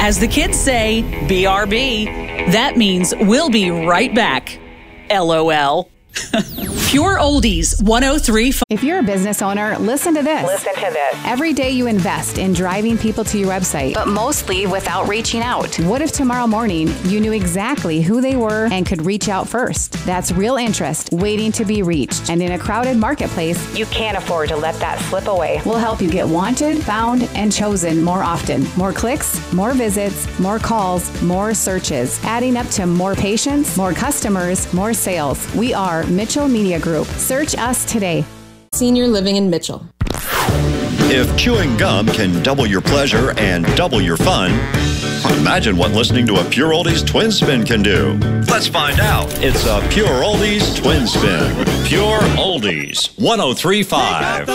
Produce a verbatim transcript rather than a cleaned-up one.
As the kids say, B R B. That means we'll be right back. L O L. Pure Oldies one oh three point five. If you're a business owner, listen to this. Listen to this. Every day you invest in driving people to your website, But mostly without reaching out. what if tomorrow morning you knew exactly who they were and could reach out first? That's real interest waiting to be reached. And in a crowded marketplace, You can't afford to let that slip away. we'll help you get wanted, found, and chosen more often. More clicks, more visits, more calls, more searches, adding up to more patients, more customers, more sales. We are Mitchell Media Group. Search us today. Senior Living in Mitchell. If chewing gum can double your pleasure and double your fun, imagine what listening to a Pure Oldies Twin Spin can do. Let's find out. It's a Pure Oldies Twin Spin. Pure Oldies one oh three point five.